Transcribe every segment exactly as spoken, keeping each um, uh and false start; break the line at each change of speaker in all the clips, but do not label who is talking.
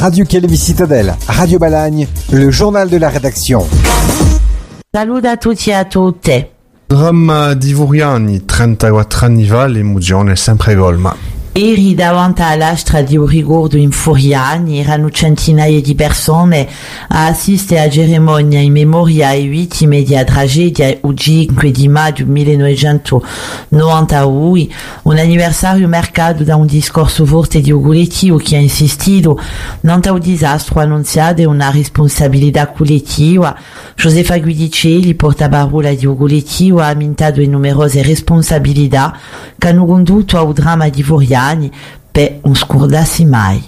Radio Chielevi Citadelle, Radio Balagne, le journal de la rédaction.
Saluto a tutti e a tutte.
Dramma di Vuriani, trentaquattro anni fa, l'emozione è sempre colma.
Ieri davanti all'astra di un ricordo in Furiani erano centinaia di persone a assistere a cerimonia in memoria ai vittime della tragedia il cinque di maggio millenovecentonovantadue, un anniversario marcato da un discorso forte di un collettivo che ha insistito non un disastro annunziato e una responsabilità collettiva. Josefa Guidicelli, portaparola di un collettivo, ha ammentato in numerose responsabilità che hanno condotto a un dramma di Vuriani per non scordarsi mai.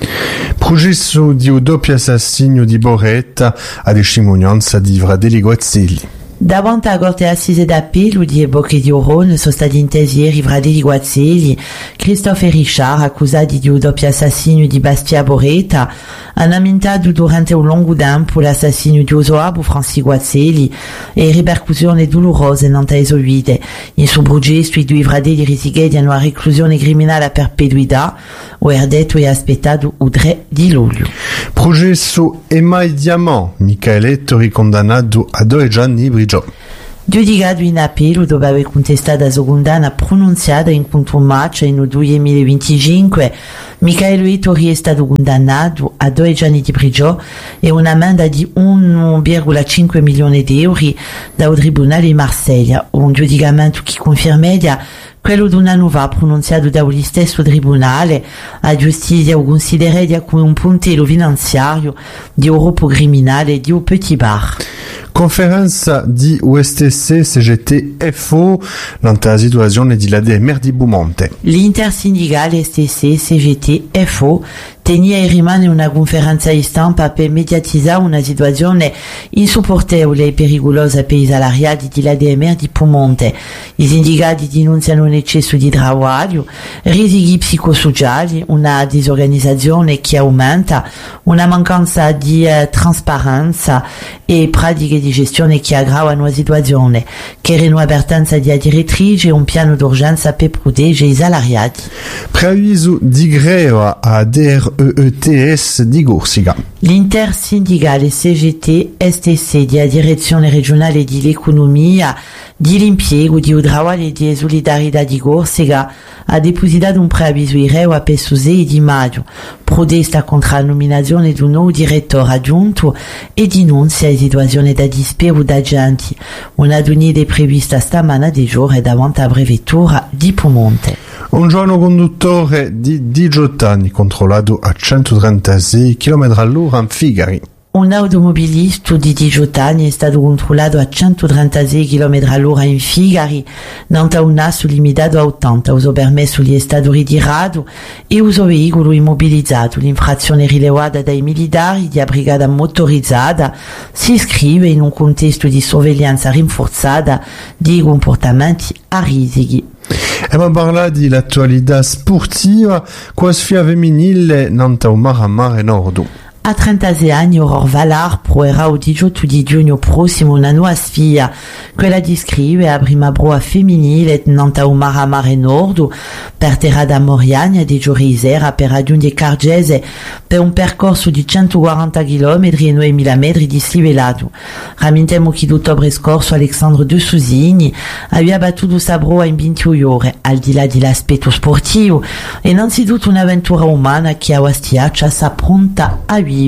Processo di un doppio assassinio di Boretta a testimonianza di Fratelli Guazzelli.
Davanti alla Corte Assise d'Appello di Bocche di Oron sono stati intesi ieri Fratelli Guazzelli, Christophe e Richard, accusati di un doppio assassinio di Bastia Boretta, hanno ammentato durante un lungo tempo l'assassinio di Osoabo Francis Guazzelli e ripercussioni dolorose non eseguite. In suo processo i due fratelli rischiano una reclusione criminale a perpetuità, o è detto e aspettato il tre di luglio.
Processo Emai Diamant, Michele Ettori condannato a due anni prigione.
Giudicato in appello dopo aver contestato la sua condanna pronunziata in contumacia nel duemilaventicinque, Michele Ettori è stato condannato a due anni di prigione e un'ammenda di uno virgola cinque milioni di euro dal Tribunale di Marsiglia, un giudicamento che conferma quello di una nuova pronunziato dallo stesso tribunale. La giustizia lo considera come un puntello finanziario di un gruppo criminale di un petit bar.
Conferenza di U S T C C G T F O nella situazione di la D M R di Bumonte.
L'intersindicale S T C C G T F O tenia e rimane una conferenza di stampa per mediatizzare una situazione insopportabile e pericolosa per i salariati della D M R di Piemonte. I sindacati denunciano un eccesso di lavoro, rischi psicosociali, una disorganizzazione che aumenta, una mancanza di uh, trasparenza e pratiche di gestione che aggravano la situazione, che una avvertenza di direttrice e un piano d'urgenza per proteggere i salariati.
Preavviso di greva a D R E E T S di Corsica.
L'intersindicale C G T S T C della Direzione Regionale di l'Economia, di l'Impiego, di Lavoro e di Solidarietà di Corsica ha depositato un preavviso in regola per il sei di maggio, protesta contro la nominazione di un nuovo direttore aggiunto e denunzia la situazione da dispero da agenti. Una riunione prevista stamana di giorno davanti alla prefettura di Piemonte.
Un giorno conduttore di diciotto anni controllato a centotrentasei chilometri all'ora in Figari.
Un automobilista di diciotto anni è stato controllato a centotrentasei chilometri all'ora in Figari, non ha un asso limitato a ottanta, uso permesso gli è stato ritirato e uso veicolo immobilizzato. L'infrazione rilevata dai militari della brigata motorizzata si iscrive in un contesto di sorveglianza rinforzata di comportamenti a rischi.
E ma parla di l'attualità sportiva, con sfida femminile nanta un Maramare Nordo.
A trentasei anni Aurore Valar proverà il diciotto di giugno prossimo una nuova sfida, quella di iscrivere a prima prova femminile nanta un Maramare Nordo per terra da Moriania di giorni sera per raggiungere Cargese per un percorso di centoquaranta chilometri e novemila metri di slivelato. Rammentiamo che d'ottobre scorso Alexandre De Susini aveva battuto sa prova in ventidue ore, al di là dell'aspetto sportivo, e innanzitutto un'avventura umana che a Wastiaccia sa pronta a vive.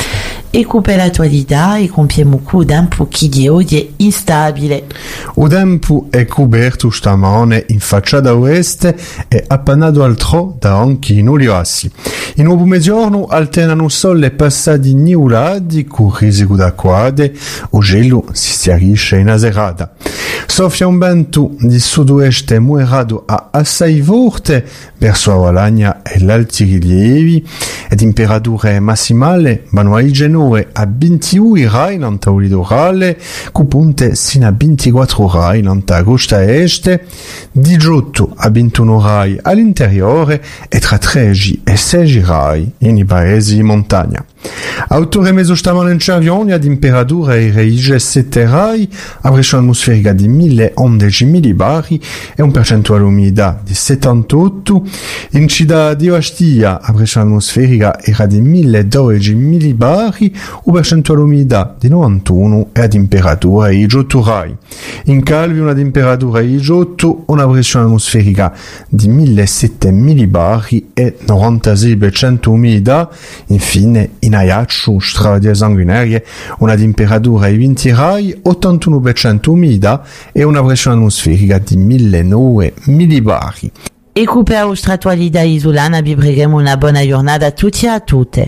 E per l'attualità e compiamo un tempo che di oggi è instabile.
Il tempo è coperto stamane in facciata oeste e appannato altro da anche in Oliassi. In un mezzogiorno alternano sole passati nuvolati con risico d'acquade, o gelo si stiarisce in aserata. Soffia un vento di sud-oeste moderato a assai forte verso la Valagna e l'alti rilievi, e temperature massimali vanno ai genori a ventidue rai nanta o litorale, con punte sino a ventiquattro rai nanta costa est, diciotto a ventuno rai all'interiore e tra tredici e sei rai in i paesi di montagna. Autore meso stamane in Cervione a temperature e reige sette rai, a pressione atmosferica di di mille undici millibari e un percentuale umidità di settantotto. In città di Ostia la pressione atmosferica era di mille dodici millibari, un percentuale umidità di novantuno e la temperatura di diciotto gradi. In Calvi una temperatura di diciotto, una pressione atmosferica di mille sette millibari e novantasei per cento umidità. Infine in Ajaccio, strada di sanguinarie, una temperatura di venti gradi, ottantuno per cento umidità e una pressione atmosferica di mille nove millibari.
E couper au stratualida isolana, vi preghiamo una buona giornata a tutti e a tutte.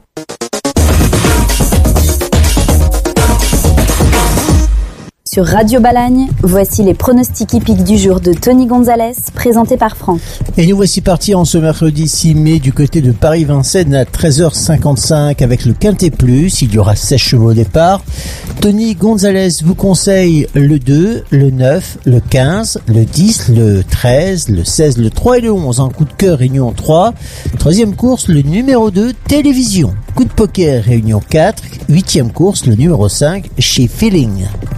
Sur Radio Balagne, voici les pronostics hippiques du jour de Tony Gonzalez, présenté par Franck.
Et nous voici partis en ce mercredi six mai du côté de Paris-Vincennes à treize heures cinquante-cinq avec le Quintet Plus. Il y aura seize chevaux au départ. Tony Gonzalez vous conseille le deux, le neuf, le quinze, le dix, le treize, le seize, le trois et le onze en coup de cœur Réunion trois. Troisième course, le numéro deux, Télévision. Coup de poker Réunion quatre. Huitième course, le numéro cinq, chez Feeling.